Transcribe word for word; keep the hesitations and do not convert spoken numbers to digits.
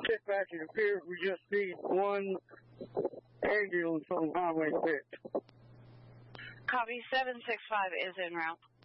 dispatch, it appears we just need one ambulance on Highway six. Copy. seven six five is en route.